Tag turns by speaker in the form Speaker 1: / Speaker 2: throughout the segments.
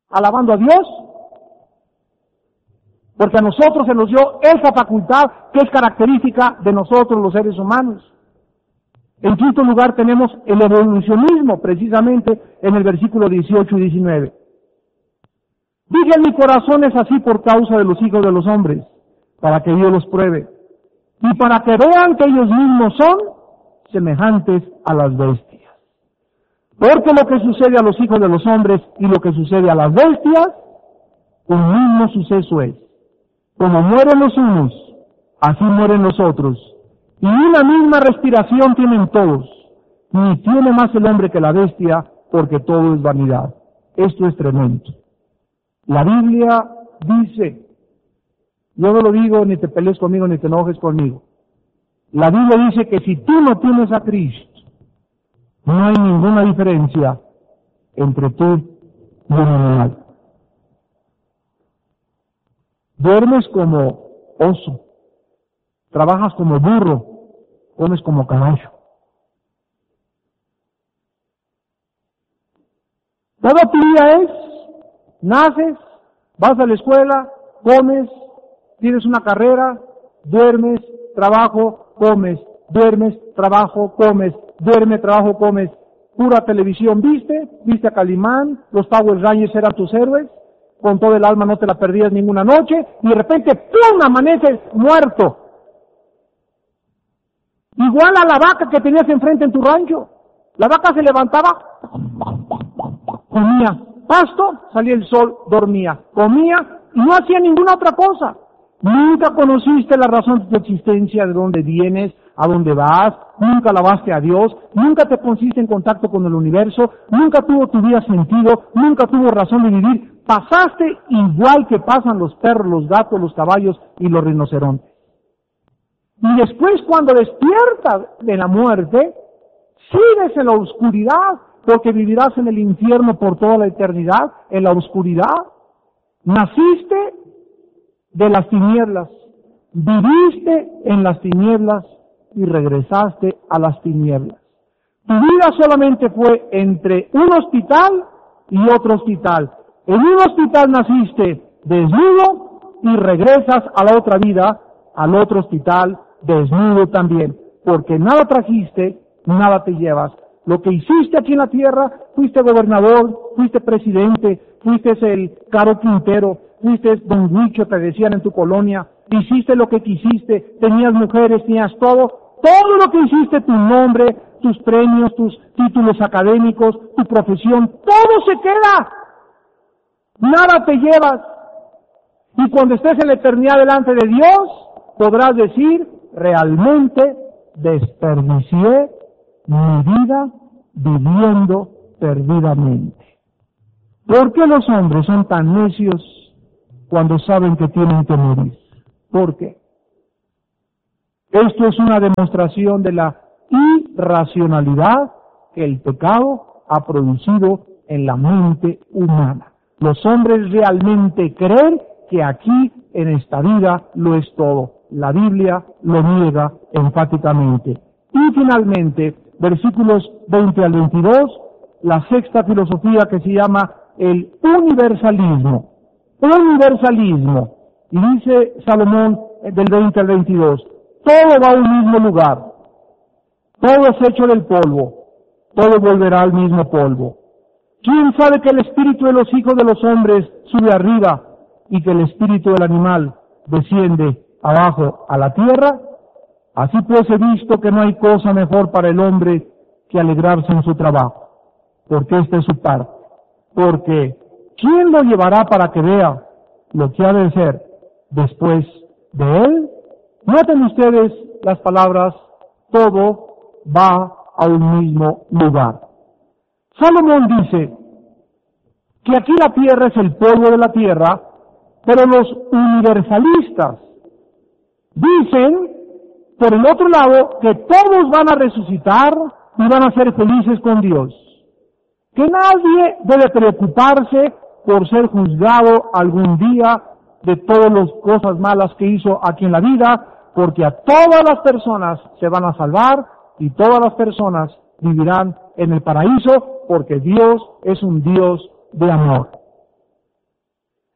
Speaker 1: alabando a Dios? Porque a nosotros se nos dio esa facultad que es característica de nosotros los seres humanos. En quinto lugar tenemos el evolucionismo, precisamente en el versículo 18 y 19. Dije en mi corazón es así por causa de los hijos de los hombres, para que Dios los pruebe, y para que vean que ellos mismos son semejantes a las bestias. Porque lo que sucede a los hijos de los hombres y lo que sucede a las bestias, un mismo suceso es. Como mueren los unos, así mueren los otros. Y una misma respiración tienen todos. Ni tiene más el hombre que la bestia, porque todo es vanidad. Esto es tremendo. La Biblia dice, yo no lo digo, ni te pelees conmigo, ni te enojes conmigo. La Biblia dice que si tú no tienes a Cristo, no hay ninguna diferencia entre tú y un animal. Duermes como oso, trabajas como burro, comes como caballo. Todo tu día es, naces, vas a la escuela, comes, tienes una carrera, duermes, trabajo, comes, duermes, trabajo, comes, duerme, trabajo, comes. Pura televisión viste a Calimán, los Power Rangers eran tus héroes, con todo el alma no te la perdías ninguna noche, y de repente, ¡pum!, amaneces muerto. Igual a la vaca que tenías enfrente en tu rancho. La vaca se levantaba, comía pasto, salía el sol, dormía, comía y no hacía ninguna otra cosa. Nunca conociste la razón de tu existencia, de dónde vienes, a dónde vas, nunca alabaste a Dios, nunca te pusiste en contacto con el universo, nunca tuvo tu vida sentido, nunca tuvo razón de vivir. Pasaste igual que pasan los perros, los gatos, los caballos y los rinocerontes. Y después, cuando despiertas de la muerte, sigues en la oscuridad, porque vivirás en el infierno por toda la eternidad, en la oscuridad. Naciste de las tinieblas, viviste en las tinieblas y regresaste a las tinieblas. Tu vida solamente fue entre un hospital y otro hospital. En un hospital naciste desnudo y regresas a la otra vida, al otro hospital, desnudo también, porque nada trajiste, nada te llevas. Lo que hiciste aquí en la tierra, fuiste gobernador, fuiste presidente, fuiste el Caro Quintero, fuiste Don Huicho, te decían en tu colonia, hiciste lo que quisiste, tenías mujeres, tenías todo lo que hiciste, tu nombre, tus premios, tus títulos académicos, tu profesión, todo se queda. Nada te llevas. Y cuando estés en la eternidad delante de Dios, podrás decir, realmente desperdicié mi vida viviendo perdidamente. ¿Por qué los hombres son tan necios cuando saben que tienen que morir? ¿Por qué? Esto es una demostración de la irracionalidad que el pecado ha producido en la mente humana. Los hombres realmente creen que aquí, en esta vida, lo es todo. La Biblia lo niega enfáticamente. Y finalmente, versículos 20 al 22, la sexta filosofía que se llama el universalismo. Universalismo. Y dice Salomón del 20 al 22, todo va a un mismo lugar, todo es hecho del polvo, todo volverá al mismo polvo. ¿Quién sabe que el espíritu de los hijos de los hombres sube arriba y que el espíritu del animal desciende abajo a la tierra? Así pues he visto que no hay cosa mejor para el hombre que alegrarse en su trabajo, porque esta es su parte. Porque ¿quién lo llevará para que vea lo que ha de ser después de él? Noten ustedes las palabras, todo va a un mismo lugar. Salomón dice que aquí la tierra es el polvo de la tierra, pero los universalistas dicen, por el otro lado, que todos van a resucitar y van a ser felices con Dios. Que nadie debe preocuparse por ser juzgado algún día de todas las cosas malas que hizo aquí en la vida, porque a todas las personas se van a salvar y todas las personas vivirán en el paraíso, porque Dios es un Dios de amor.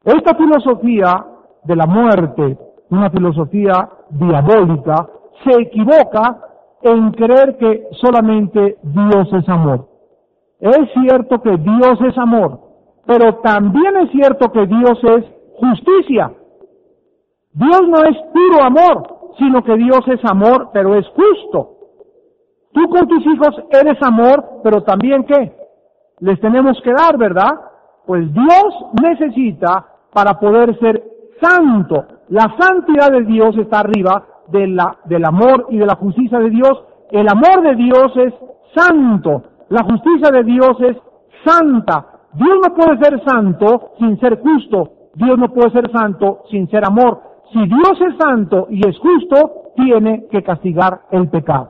Speaker 1: Esta filosofía de la muerte, una filosofía diabólica, se equivoca en creer que solamente Dios es amor. Es cierto que Dios es amor, pero también es cierto que Dios es justicia. Dios no es puro amor, sino que Dios es amor, pero es justo. Tú con tus hijos eres amor, pero también ¿qué? Les tenemos que dar, ¿verdad? Pues Dios necesita, para poder ser santo, la santidad de Dios está arriba del amor y de la justicia de Dios. El amor de Dios es santo, la justicia de Dios es santa. Dios no puede ser santo sin ser justo, Dios no puede ser santo sin ser amor. Si Dios es santo y es justo, tiene que castigar el pecado.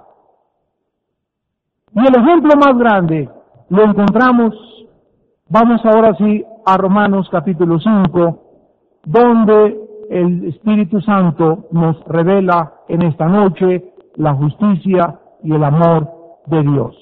Speaker 1: Y el ejemplo más grande lo encontramos, vamos ahora sí a Romanos capítulo 5, donde el Espíritu Santo nos revela en esta noche la justicia y el amor de Dios.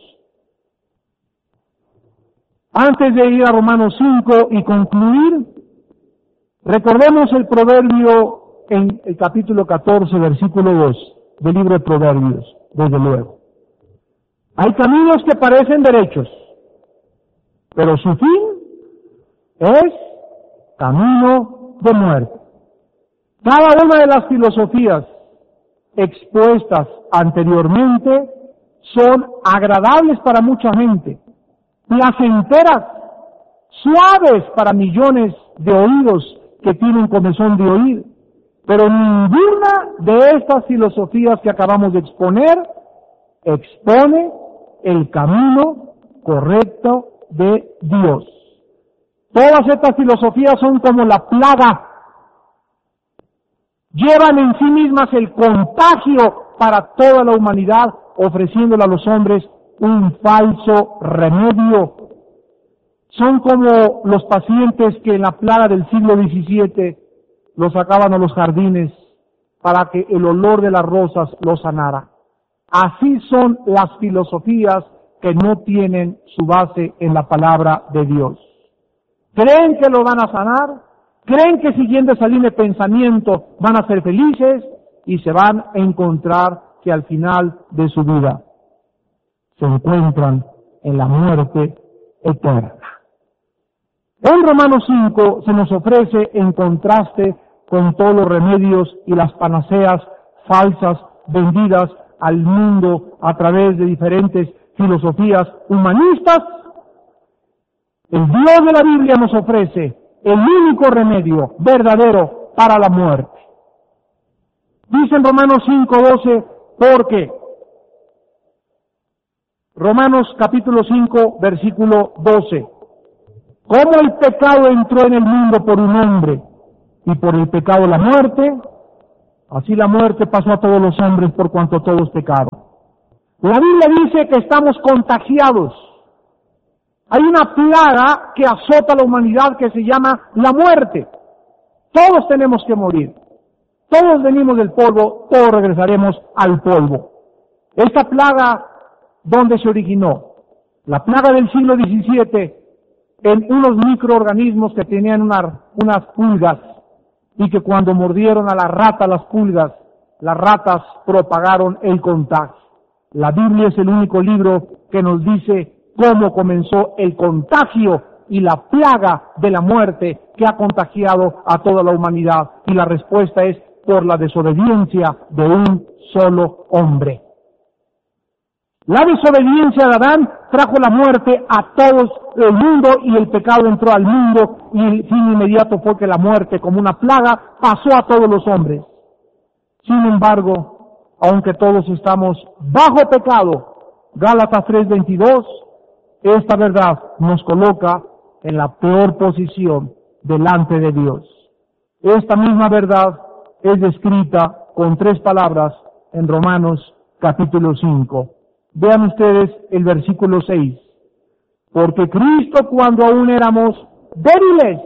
Speaker 1: Antes de ir a Romanos 5 y concluir, recordemos el proverbio en el capítulo 14, versículo 2 del libro de Proverbios, desde luego. Hay caminos que parecen derechos, pero su fin es camino de muerte. Cada una de las filosofías expuestas anteriormente son agradables para mucha gente, placenteras, suaves para millones de oídos que tienen comezón de oír, pero ninguna de estas filosofías que acabamos de exponer expone el camino correcto de Dios. Todas estas filosofías son como la plaga. Llevan en sí mismas el contagio para toda la humanidad, ofreciéndole a los hombres un falso remedio. Son como los pacientes que en la plaga del siglo XVII los sacaban a los jardines para que el olor de las rosas los sanara. Así son las filosofías que no tienen su base en la palabra de Dios. Creen que lo van a sanar, creen que siguiendo esa línea de pensamiento van a ser felices y se van a encontrar que al final de su vida se encuentran en la muerte eterna. En Romanos 5 se nos ofrece, en contraste con todos los remedios y las panaceas falsas vendidas al mundo a través de diferentes filosofías humanistas, el Dios de la Biblia nos ofrece el único remedio verdadero para la muerte. Dice en Romanos 5:12, porque Romanos capítulo 5, versículo 12, como el pecado entró en el mundo por un hombre, y por el pecado la muerte, así la muerte pasó a todos los hombres por cuanto todos pecaron. La Biblia dice que estamos contagiados. Hay una plaga que azota a la humanidad que se llama la muerte. Todos tenemos que morir. Todos venimos del polvo, todos regresaremos al polvo. Esta plaga, ¿dónde se originó? La plaga del siglo XVII, en unos microorganismos que tenían unas pulgas, y que cuando mordieron a la rata las pulgas, las ratas propagaron el contagio. La Biblia es el único libro que nos dice cómo comenzó el contagio y la plaga de la muerte que ha contagiado a toda la humanidad. Y la respuesta es por la desobediencia de un solo hombre. La desobediencia de Adán trajo la muerte a todo el mundo y el pecado entró al mundo y el fin inmediato fue que la muerte como una plaga pasó a todos los hombres. Sin embargo, aunque todos estamos bajo pecado, Gálatas 3:22, esta verdad nos coloca en la peor posición delante de Dios. Esta misma verdad es descrita con 3 palabras en Romanos capítulo 5. Vean ustedes el versículo 6. Porque Cristo, cuando aún éramos débiles,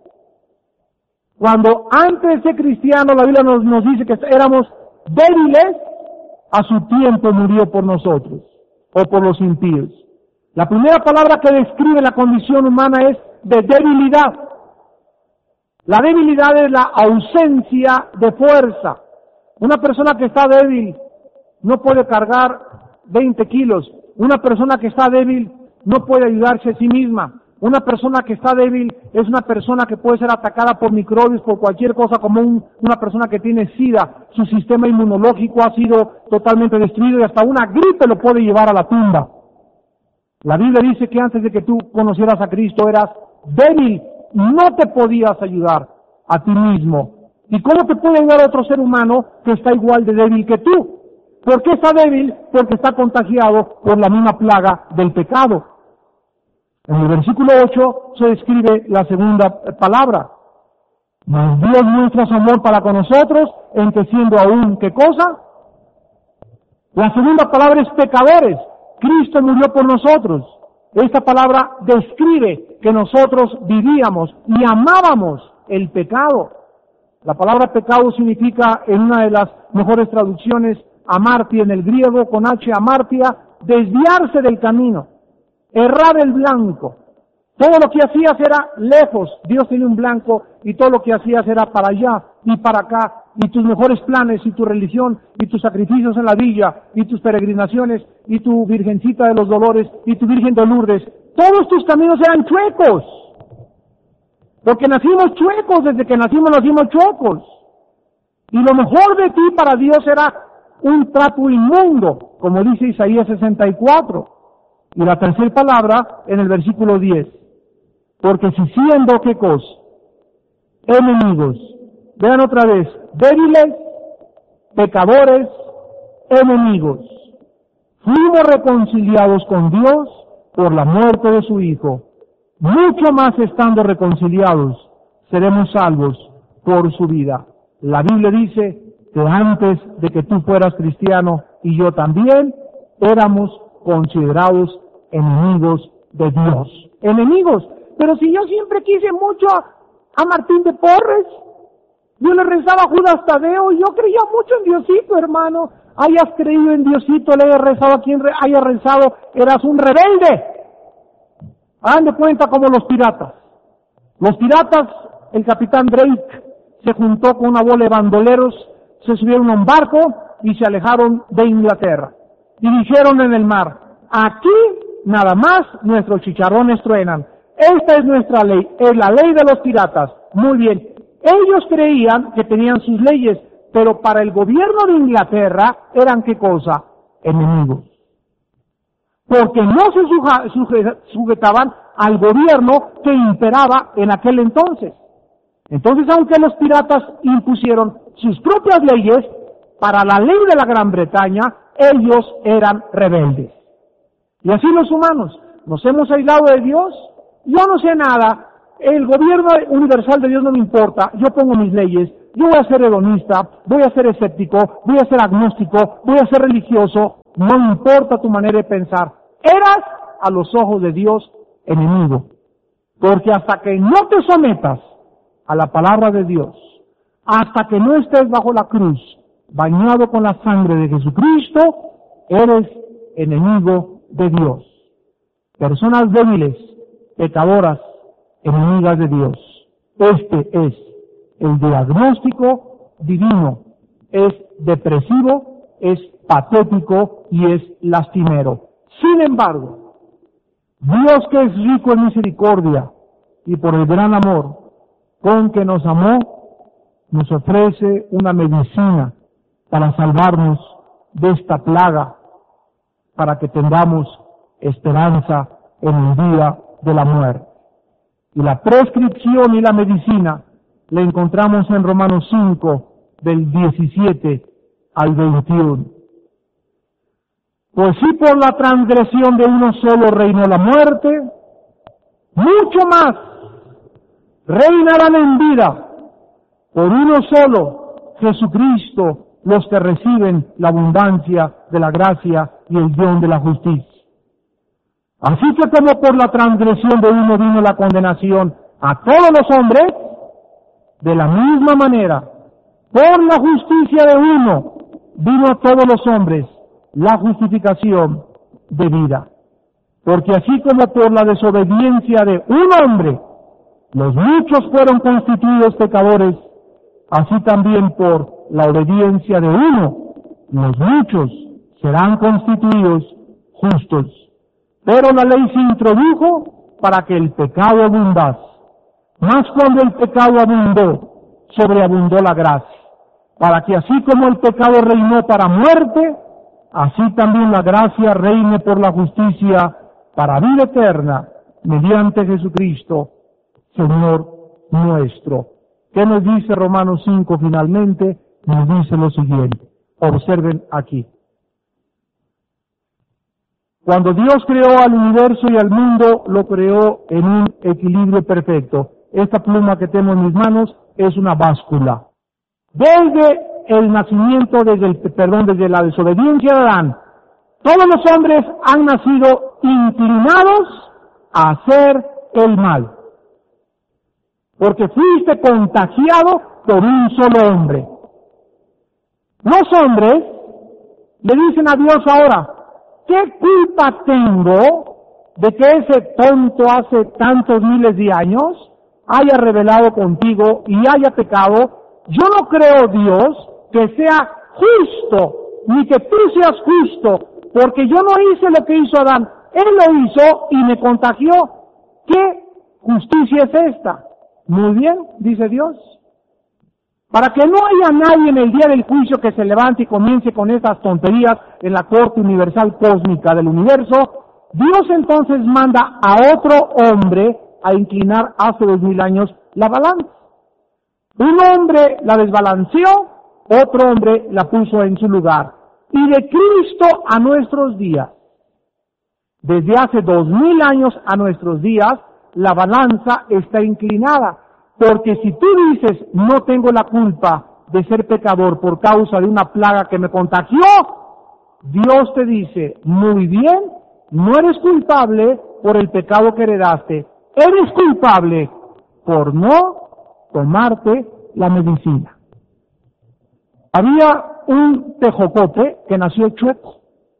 Speaker 1: cuando antes de cristiano la Biblia nos dice que éramos débiles, a su tiempo murió por nosotros, o por los impíos. La primera palabra que describe la condición humana es de debilidad. La debilidad es la ausencia de fuerza. Una persona que está débil no puede cargar 20 kilos. Una persona que está débil no puede ayudarse a sí misma. Una persona que está débil es una persona que puede ser atacada por microbios, por cualquier cosa, como una persona que tiene SIDA. Su sistema inmunológico ha sido totalmente destruido y hasta una gripe lo puede llevar a la tumba. La Biblia dice que antes de que tú conocieras a Cristo eras débil, no te podías ayudar a ti mismo. ¿Y cómo te puede ayudar otro ser humano que está igual de débil que tú? ¿Por qué está débil? Porque está contagiado por la misma plaga del pecado. En el versículo 8 se describe la segunda palabra. Mas Dios muestra su amor para con nosotros en que siendo aún, ¿qué cosa? La segunda palabra es pecadores. Cristo murió por nosotros. Esta palabra describe que nosotros vivíamos y amábamos el pecado. La palabra pecado significa, en una de las mejores traducciones, amartia en el griego, con H, amartia, desviarse del camino, errar el blanco. Todo lo que hacías era lejos, Dios tenía un blanco y todo lo que hacías era para allá y para acá, y tus mejores planes y tu religión y tus sacrificios en la villa y tus peregrinaciones y tu Virgencita de los Dolores y tu Virgen de Lourdes, todos tus caminos eran chuecos, porque nacimos chuecos, desde que nacimos chuecos, y lo mejor de ti para Dios era un trapo inmundo, como dice Isaías 64, y la tercera palabra en el versículo 10, porque si siendo, ¿qué cosa? Enemigos, vean otra vez, débiles, pecadores, enemigos, fuimos reconciliados con Dios por la muerte de su Hijo, mucho más estando reconciliados, seremos salvos por su vida. La Biblia dice que antes de que tú fueras cristiano y yo también, éramos considerados enemigos de Dios. Enemigos. Pero si yo siempre quise mucho a Martín de Porres, yo le rezaba a Judas Tadeo y yo creía mucho en Diosito, hermano. Hayas creído en Diosito, le hayas rezado a quien haya rezado, eras un rebelde. Hagan de cuenta como los piratas. Los piratas, el capitán Drake se juntó con una bola de bandoleros, se subieron a un barco y se alejaron de Inglaterra. Y dijeron en el mar, aquí nada más nuestros chicharrones truenan. Esta es nuestra ley, es la ley de los piratas. Muy bien. Ellos creían que tenían sus leyes, pero para el gobierno de Inglaterra eran ¿qué cosa? Enemigos. Porque no se sujetaban al gobierno que imperaba en aquel entonces. Entonces, aunque los piratas impusieron sus propias leyes, para la ley de la Gran Bretaña, ellos eran rebeldes. Y así los humanos, nos hemos aislado de Dios. Yo no sé nada, el gobierno universal de Dios no me importa, yo pongo mis leyes, yo voy a ser hedonista, voy a ser escéptico, voy a ser agnóstico, voy a ser religioso, no importa tu manera de pensar. Eras, a los ojos de Dios, enemigo. Porque hasta que no te sometas a la palabra de Dios, hasta que no estés bajo la cruz, bañado con la sangre de Jesucristo, eres enemigo de Dios. Personas débiles, pecadoras, enemigas de Dios. Este es el diagnóstico divino. Es depresivo, es patético y es lastimero. Sin embargo, Dios, que es rico en misericordia y por el gran amor con que nos amó, nos ofrece una medicina para salvarnos de esta plaga, para que tengamos esperanza en el día de la muerte. Y la prescripción y la medicina la encontramos en Romanos 5, del 17 al 21. Pues si por la transgresión de uno solo reinó la muerte, mucho más reinarán en vida por uno solo, Jesucristo, los que reciben la abundancia de la gracia y el don de la justicia. Así que como por la transgresión de uno vino la condenación a todos los hombres, de la misma manera, por la justicia de uno vino a todos los hombres la justificación de vida. Porque así como por la desobediencia de un hombre Los muchos fueron constituidos pecadores, así también por la obediencia de uno, los muchos serán constituidos justos. Pero la ley se introdujo para que el pecado abundase. Mas cuando el pecado abundó, sobreabundó la gracia, para que así como el pecado reinó para muerte, así también la gracia reine por la justicia para vida eterna, mediante Jesucristo, Señor nuestro. ¿Qué nos dice Romanos 5 finalmente? Nos dice lo siguiente. Observen aquí. Cuando Dios creó al universo y al mundo, lo creó en un equilibrio perfecto. Esta pluma que tengo en mis manos es una báscula. Desde el nacimiento, desde la desobediencia de Adán, todos los hombres han nacido inclinados a hacer el mal. Porque fuiste contagiado por un solo hombre. Los hombres le dicen a Dios ahora, ¿qué culpa tengo de que ese tonto hace tantos miles de años haya rebelado contigo y haya pecado? Yo no creo, Dios, que sea justo, ni que tú seas justo, porque yo no hice lo que hizo Adán. Él lo hizo y me contagió. ¿Qué justicia es esta? Muy bien, dice Dios. Para que no haya nadie en el día del juicio que se levante y comience con estas tonterías en la corte universal cósmica del universo, Dios entonces manda a otro hombre a inclinar hace 2000 años la balanza. Un hombre la desbalanceó, otro hombre la puso en su lugar. Y de Cristo a nuestros días, desde hace 2000 años a nuestros días, la balanza está inclinada. Porque si tú dices, no tengo la culpa de ser pecador por causa de una plaga que me contagió, Dios te dice, muy bien, no eres culpable por el pecado que heredaste, eres culpable por no tomarte la medicina. Había un tejocote que nació chueco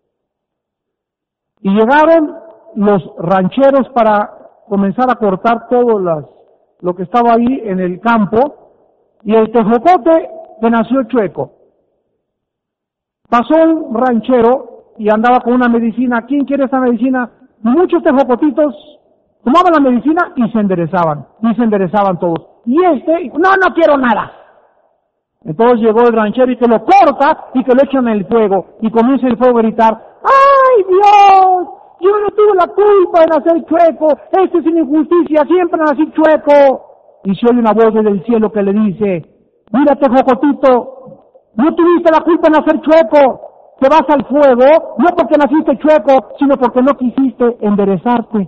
Speaker 1: y llegaron los rancheros para comenzar a cortar todo lo que estaba ahí en el campo, y el tejocote que nació chueco. Pasó un ranchero y andaba con una medicina. ¿Quién quiere esa medicina? Muchos tejocotitos tomaban la medicina y se enderezaban todos. Y no quiero nada. Entonces llegó el ranchero y que lo corta y que lo echan en el fuego, y comienza el fuego a gritar, ¡ay Dios! Yo no tuve la culpa de nacer chueco, esto es una injusticia, siempre nací chueco. Y se oye una voz desde el cielo que le dice, mira tejocotito, no tuviste la culpa de nacer chueco, te vas al fuego, no porque naciste chueco, sino porque no quisiste enderezarte.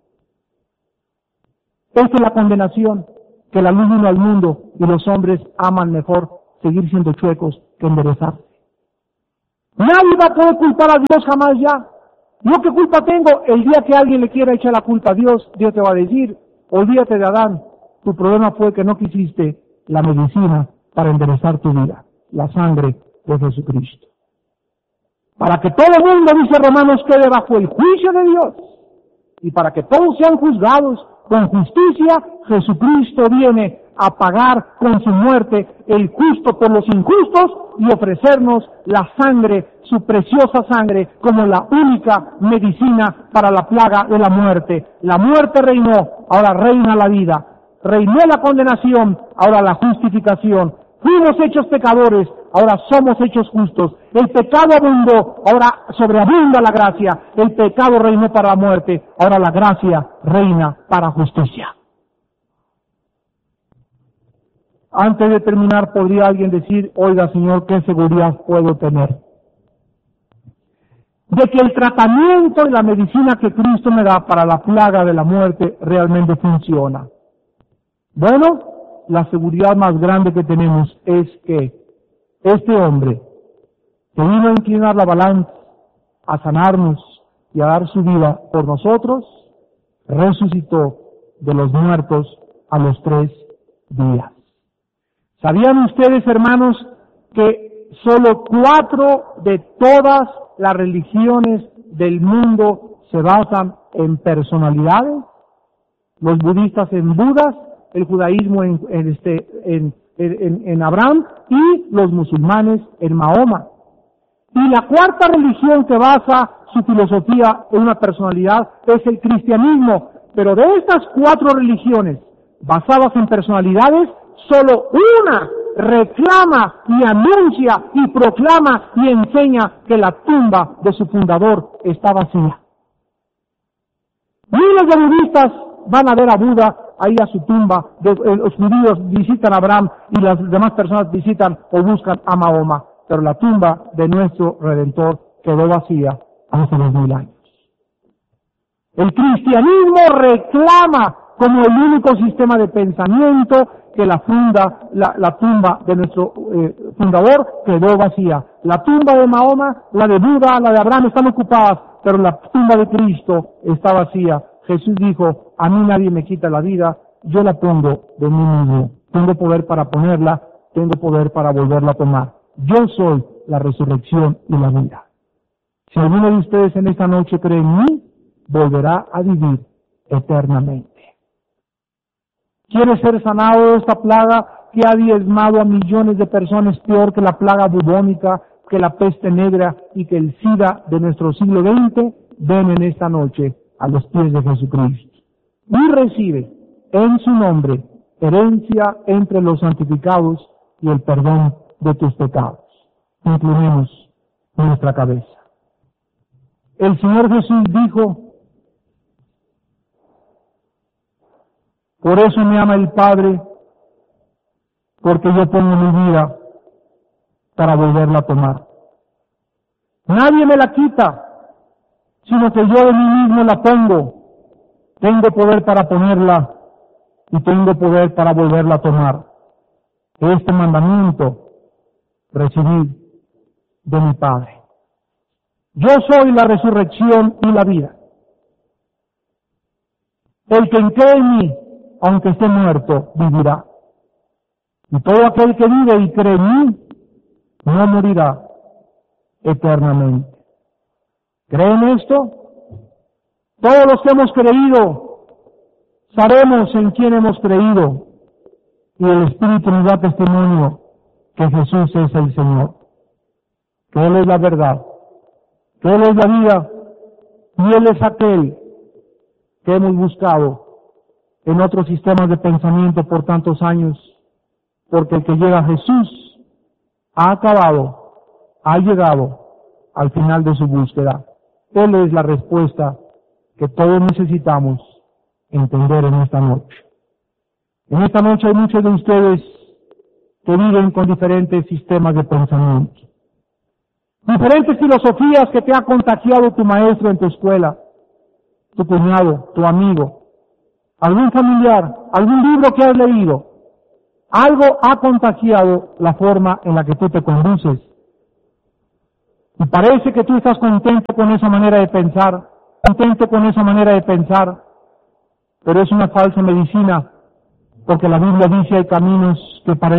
Speaker 1: Esta es la condenación, que la luz vino al mundo y los hombres aman mejor seguir siendo chuecos que enderezarse. Nadie va a poder culpar a Dios jamás ya. ¿Yo qué culpa tengo? El día que alguien le quiera echar la culpa a Dios, Dios te va a decir, olvídate de Adán, tu problema fue que no quisiste la medicina para enderezar tu vida, la sangre de Jesucristo. Para que todo el mundo, dice Romanos, quede bajo el juicio de Dios, y para que todos sean juzgados con justicia, Jesucristo viene a pagar con su muerte el justo por los injustos y ofrecernos la sangre, su preciosa sangre, como la única medicina para la plaga de la muerte. La muerte reinó, ahora reina la vida. Reinó la condenación, ahora la justificación. Fuimos hechos pecadores, ahora somos hechos justos. El pecado abundó, ahora sobreabunda la gracia. El pecado reinó para la muerte, ahora la gracia reina para justicia. Antes de terminar, podría alguien decir, oiga Señor, ¿qué seguridad puedo tener de que el tratamiento y la medicina que Cristo me da para la plaga de la muerte realmente funciona? Bueno, la seguridad más grande que tenemos es que este hombre que vino a inclinar la balanza, a sanarnos y a dar su vida por nosotros, resucitó de los muertos a los 3 días. ¿Sabían ustedes, hermanos, que solo 4 de todas las religiones del mundo se basan en personalidades? Los budistas en Budas, el judaísmo en Abraham y los musulmanes en Mahoma. Y la cuarta religión que basa su filosofía en una personalidad es el cristianismo. Pero de estas 4 religiones basadas en personalidades, solo una reclama y anuncia y proclama y enseña que la tumba de su fundador está vacía. Miles de budistas van a ver a Buda ahí a su tumba, los judíos visitan a Abraham y las demás personas visitan o buscan a Mahoma, pero la tumba de nuestro Redentor quedó vacía hace 2000 años. El cristianismo reclama como el único sistema de pensamiento que la tumba de nuestro fundador quedó vacía. La tumba de Mahoma, la de Buda, la de Abraham están ocupadas, pero la tumba de Cristo está vacía. Jesús dijo, a mí nadie me quita la vida, yo la pongo de mí mismo. Tengo poder para ponerla, tengo poder para volverla a tomar. Yo soy la resurrección y la vida. Si alguno de ustedes en esta noche cree en mí, volverá a vivir eternamente. ¿Quiere ser sanado de esta plaga que ha diezmado a millones de personas, peor que la plaga bubónica, que la peste negra y que el SIDA de nuestro siglo XX? Ven en esta noche a los pies de Jesucristo y recibe en su nombre herencia entre los santificados y el perdón de tus pecados. Inclinemos nuestra cabeza. El Señor Jesús dijo, por eso me ama el Padre, porque yo pongo mi vida para volverla a tomar. Nadie me la quita, sino que yo de mí mismo la pongo. Tengo poder para ponerla y tengo poder para volverla a tomar. Este mandamiento recibí de mi Padre. Yo soy la resurrección y la vida. El que cree en mí, aunque esté muerto, vivirá. Y todo aquel que vive y cree en mí, no morirá eternamente. ¿Creen esto? Todos los que hemos creído, sabemos en quién hemos creído, y el Espíritu nos da testimonio que Jesús es el Señor, que Él es la verdad, que Él es la vida, y Él es aquel que hemos buscado en otros sistemas de pensamiento por tantos años, porque el que llega a Jesús ha llegado al final de su búsqueda. Él es la respuesta que todos necesitamos entender en esta noche. En esta noche hay muchos de ustedes que viven con diferentes sistemas de pensamiento, diferentes filosofías que te ha contagiado tu maestro en tu escuela, tu cuñado, tu amigo, algún familiar, algún libro que has leído. Algo ha contagiado la forma en la que tú te conduces. Y parece que tú estás contento con esa manera de pensar, pero es una falsa medicina, porque la Biblia dice hay caminos que parecen